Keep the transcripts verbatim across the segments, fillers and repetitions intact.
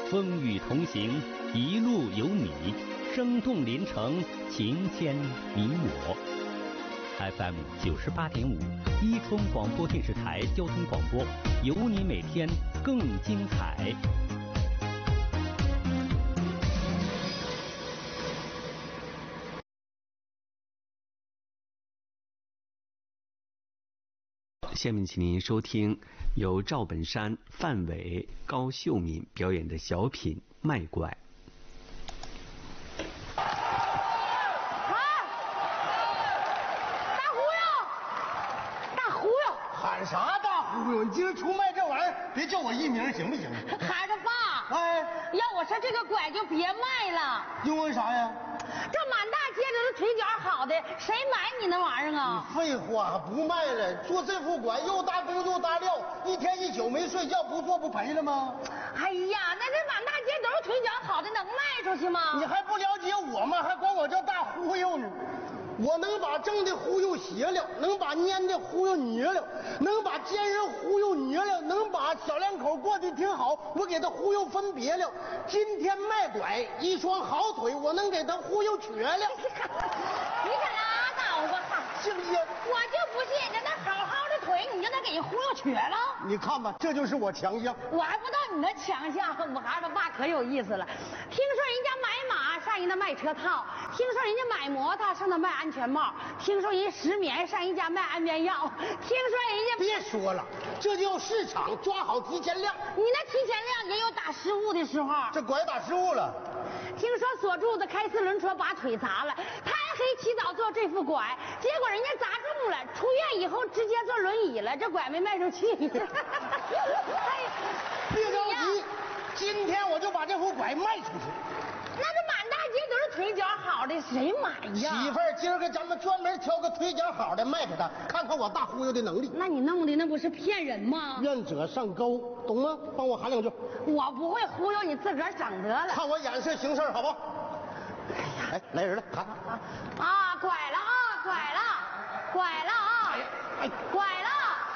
风雨同行，一路有你，生动临城，情牵你我。F M 九十八点五，伊春广播电视台交通广播，有你每天更精彩。 下面请您收听由赵本山、范伟、高秀敏表演的小品《卖拐》。 啊！大忽悠！大忽悠！ 喊啥大忽悠？你今儿出卖这玩意儿，别叫我艺名行不行？ 孩子爸， 哎， 要我说这个拐就别卖了。 因为啥呀？ 这满大街都是腿脚好的，谁买你那玩意儿啊？ 废话，不卖了。做这副拐又大工又大料，一天一宿没睡觉，不做不赔了吗？ 哎呀，那这满大街都是腿脚好的，能卖出去吗？ 你还不了解我吗？还管我叫大忽悠呢？我能把正的忽悠邪了，能把蔫的忽悠捏了，能把奸人忽悠捏了，能把小两口过得挺好，我给他忽悠分别了。今天卖拐，一双好腿，我能给他忽悠瘸了。 你可拉倒吧！ 信不信？ 我就不信，人那好好的腿，你就能给人忽悠瘸了？ 你看吧，这就是我强项。 我还不知道你的强项，我孩子爸可有意思了。听说人家买马上人家卖车套，听说人家买摩托上那卖安全帽，听说人家失眠上人家卖安眠药，听说人家别说了，这叫市场，抓好提前量。 你那提前量也有打失误的时候。 这拐打失误了。 听说锁柱子开四轮车把腿砸了，贪黑起早做这副拐，结果人家砸中了，出院以后直接坐轮椅了，这拐没卖出去。哎， 别着急，今天我就把这副拐卖出去。 那这满大街都是腿脚好的，谁买呀？ 媳妇儿，今儿个咱们专门挑个腿脚好的卖给他，看看我大忽悠的能力。 那你弄的那不是骗人吗？ 愿者上钩，懂吗？帮我喊两句。 我不会忽悠，你自个儿整得了。 看我眼色行事，好不好？哎，来人了，喊啊！拐了啊！拐了，拐了啊！ 哎， 拐了，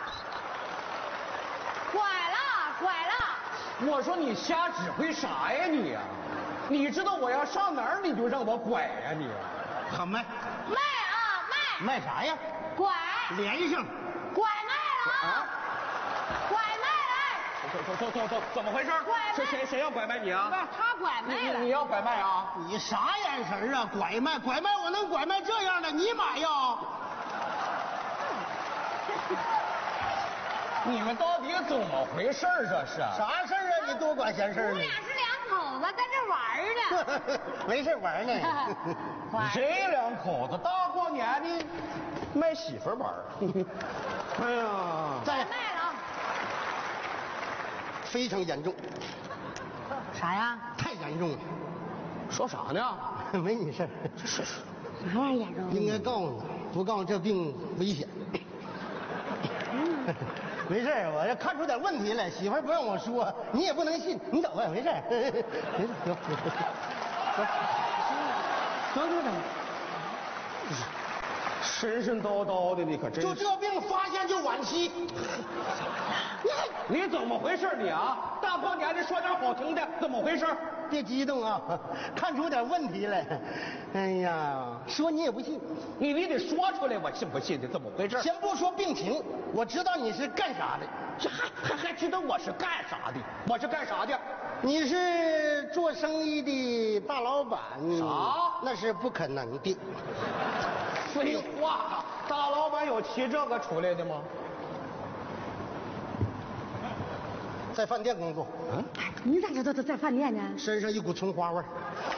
拐了，拐了！ 我说你瞎指挥啥呀你呀？你知道我要上哪儿你就让我拐呀你？ 喊卖卖啊卖！ 卖啥呀？ 拐连上， 拐卖了啊！拐卖来！ 走走走走走，怎么回事？ 拐卖是谁谁要拐卖你啊？ 不是他拐卖了。 你你要拐卖啊？ 你啥眼神啊？拐卖拐卖，我能拐卖这样的？你买呀？ 你们到底怎么回事这是？ 啥事儿啊？你多管闲事儿呢？ 我俩是两口子在这玩呢。 没事玩呢。 谁两口子大过年的卖媳妇玩？哎呀， 在卖了啊！ 非常严重。 啥呀？ 太严重了。 说啥呢？ 没你事儿。 是是。 啥玩意严重？ 应该告诉你，不告诉这病危险。没事，我要看出点问题来，媳妇儿不让我说，你也不能信，你走吧，没事。没事，走，走，走，走，走。 神神叨叨的，你可真就这病发现就晚期。 你怎么回事你啊？大过年的说点好听的，怎么回事？ 别激动啊，看出点问题来。哎呀，说你也不信， 你你得说出来，我信不信的？怎么回事？ 先不说病情，我知道你是干啥的。 这还还还知道我是干啥的？我是干啥的？ 你是做生意的大老板。 啥？ 那是不可能的。 废话，大老板有提这个出来的吗？ 在饭店工作。 嗯，你咋知道他在饭店呢？ 身上一股葱花味儿，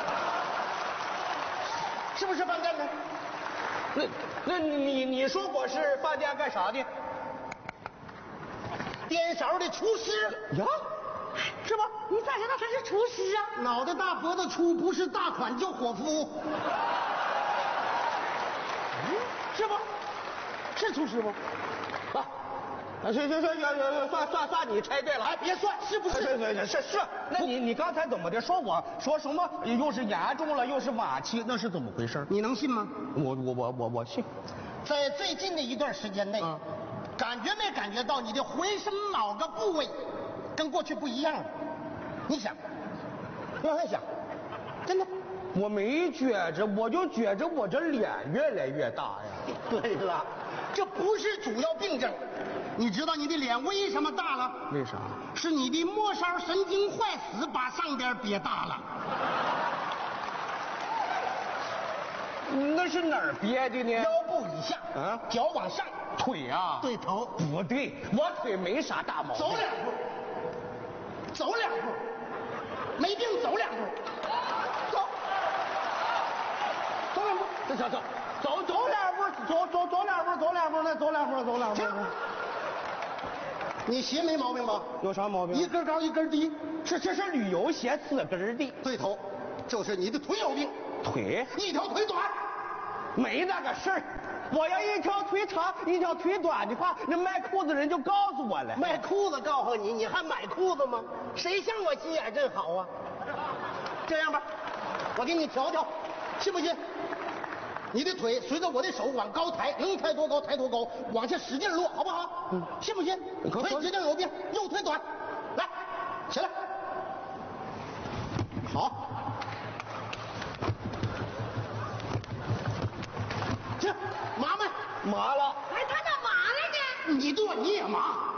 是不是饭店的？ 那那你你说我是饭店干啥的？ 颠勺的厨师呀，是吧？ 你咋知道他是厨师啊？ 脑袋大脖子粗，不是大款就伙夫。是不？是厨师不？ 啊，行行行行行，算算算你猜对了。 哎，别算，是不是？ 是是是是。那你你刚才怎么的？说我说什么？又是严重了，又是晚期，那是怎么回事？ 你能信吗？ 我我我我我信。 在最近的一段时间内， 啊、 感觉没感觉到你的浑身某个部位跟过去不一样了？你想， 往上想，真的。 我没觉着，我就觉着我这脸越来越大呀。 对了，这不是主要病症。你知道你的脸为什么大了？ 为啥？ 是你的末梢神经坏死把上边憋大了。 那是哪儿憋的呢？ 腰部以下， 啊， 脚往上， 腿啊？ 对头。 不对，我腿没啥大毛病。 走两步，走两步，没病走两步，走，走两步， 走走走走走两步，走走走两步，走两步，再走两步，走两步。 你鞋没毛病吧？ 有啥毛病？ 一根高一根低， 这这是旅游鞋四根的。 对头，就是你的腿有病。 腿？ 一条腿短。 没那个事儿。我要一条腿长，一条腿短的话，那卖裤子人就告诉我了。 卖裤子告诉你，你还买裤子吗？谁像我心眼真好啊？这样吧，我给你调调，信不信？你的腿随着我的手往高抬，能抬多高抬多高，往下使劲落，好不好？嗯，信不信？腿指定有病，右腿短，来，起来，好，行，麻没？ 麻了。 哎，他咋麻了呢？ 你对你也麻，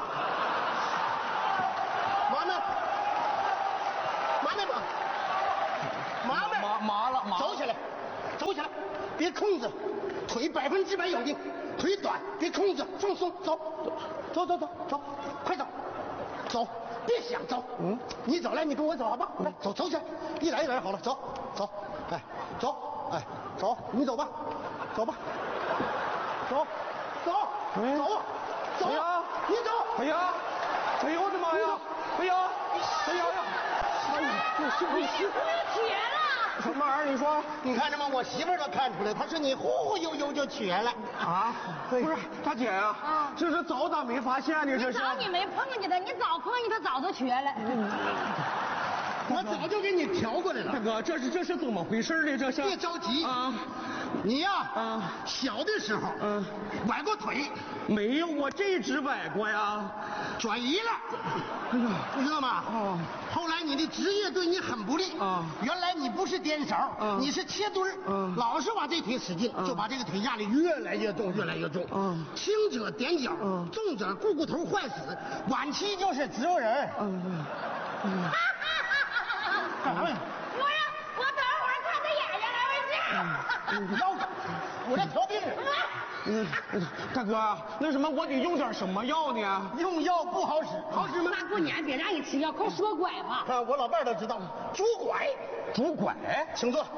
麻没？麻没麻？麻没？ 麻麻了麻。 走起来，走起来，别控制，腿百分之百有病，腿短，别控制，放松，走，走走走走，快走，走，别想走，嗯，你走来，你跟我走好吧？来，走走起来，一来一来好了，走走，哎，走，哎，走，你走吧，走吧，走，走，走，走呀，你走， 哎呀，哎呦我的妈呀，哎呀，哎呀呀，哎呀，这是不是？ 我有瘸了。 什么玩意儿？你说？ 你看着吗？我媳妇儿都看出来，她说你忽忽悠悠就瘸了啊？不是，大姐呀， 啊这是早咋没发现呢？这是。 早你没碰见他，你早碰见他早都瘸了。 我早就给你调过来了。 大哥，这是这是怎么回事呢？这是。 别着急啊， 你呀， 啊， 小的时候， 嗯， 崴过腿， 没有，我这只崴过呀。 转移了， 哎呀， 你知道吗？ 啊， 后来你的职业对你很不利啊。 原来你不是颠勺， 啊， 你是切墩儿， 啊， 老是往这腿使劲， 啊， 就把这个腿压力越来越重，越来越重。 啊， 轻者踮脚， 啊， 重者股骨头坏死，晚期就是植物人。 嗯嗯。 干啥呀？ 我呀，我等会儿看他眼睛来回去。 腰疼，我这调病人。 嗯，大哥，那什么，我得用点什么药呢？ 用药不好使，好使吗？ 大过年别让你吃药，快说拐吧。 啊，我老伴儿都知道，拄拐， 拄拐， 请坐。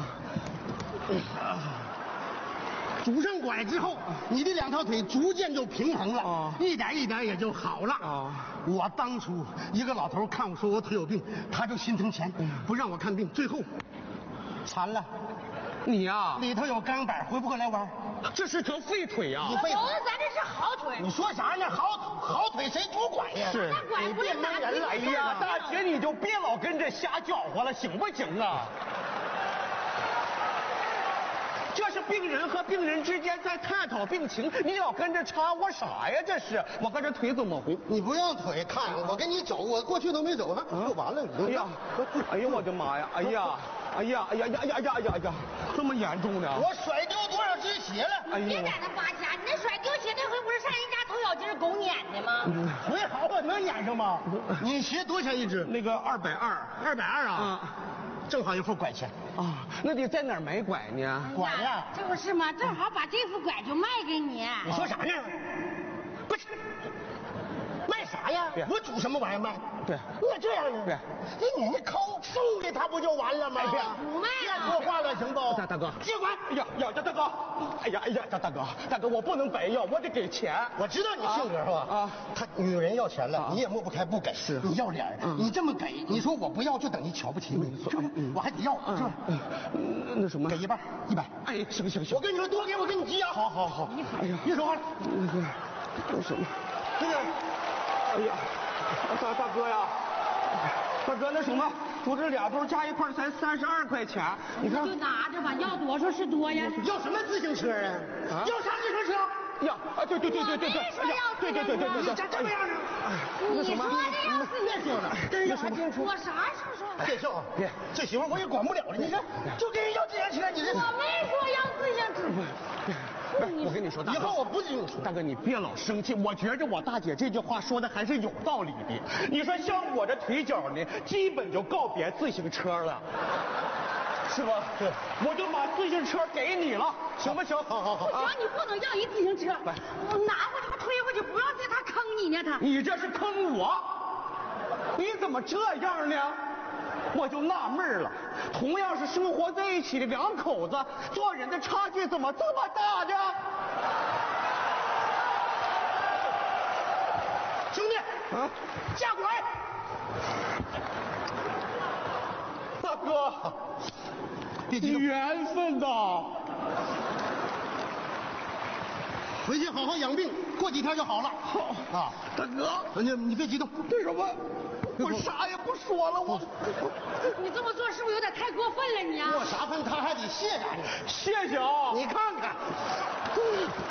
拄上拐之后，你的两条腿逐渐就平衡了， 啊， 一点一点也就好了。 啊， 我当初一个老头看我说我腿有病，他就心疼钱，不让我看病，最后残了。 你呀， 里头有钢板，回不回来玩？ 这是条废腿呀。 你废有的咱这是好腿。 你说啥呢？好好腿谁拄拐呀？ 是那拐不是拿人了。 哎呀，大姐你就别老跟着瞎搅和了，行不行啊？这是病人和病人之间在探讨病情，你老跟着插和啥呀？这是我看这腿怎么回？ 你不让腿看，我跟你走，我过去都没走啊，就完了。 哎呀，哎呀，我的妈呀！哎呀，哎呀，哎呀呀呀呀呀呀！这么严重呢？ 我甩丢多少只鞋了？ 哎呀， 别在那扒瞎，你那甩丢鞋那回不是上人家头小鸡狗撵的吗？ 腿好我能撵上吗？你鞋多少钱一只？ 那个二百二， 二百二啊。 啊， 正好一副拐钱。 啊，那得在哪儿买拐呢？ 拐呀， 这不是吗？正好把这副拐就卖给你。 你说啥呢？不是，卖啥呀？我煮什么玩意儿卖？ 对， 那这样呢？ 对， 那你抠送给他不就完了吗？ 哎呀不卖了别说话了，行不？ 大大哥， 尽管。 哎呀呀呀，大哥，哎呀哎呀，大大哥，大哥，我不能白要，我得给钱。 我知道你性格是吧？ 啊， 他女人要钱了，你也抹不开不给。 是， 你要脸儿，你这么给，你说我不要就等于瞧不起你，是吧？我还得要，是吧？ 那什么， 给一半，一百。 哎，行行行， 我跟你说，多给我给你急啊！ 好好好， 哎呀，别说话了。 那个，那什么， 这个， 哎呀，大大哥呀，大哥那什么，我这俩头加一块才三十二块钱，你看就拿着吧，要多少是多呀。 要什么自行车啊？要啥自行车？ 呀啊，对对对对对对， 我没说要自行车。 对对对对对， 这这么样呢？ 你说的要自行车， 跟人要还清楚。 我啥时候说？ 别笑啊！别，这媳妇我也管不了了。你这就跟人要自行车，你这。 我没说要自行车。 我跟你说，大哥， 以后我不自行车。 大哥，你别老生气。我觉着我大姐这句话说的还是有道理的。你说像我这腿脚呢，基本就告别自行车了。是吧？对，我就把自行车给你了，行不行？ 好好好。 不行，你不能要一自行车，我拿回去，我推回去，不要在他坑你呢，他。 你这是坑我！你怎么这样呢？我就纳闷了，同样是生活在一起的两口子，做人的差距怎么这么大呢？ 兄弟，啊，下拐！ 大哥，缘分呐！ 回去好好养病，过几天就好了。 好啊， 大哥， 你你别激动， 为什么？我啥也不说了，我。 你这么做是不是有点太过分了你啊？ 过啥分他还得谢啥你？ 谢谢啊！ 你看看。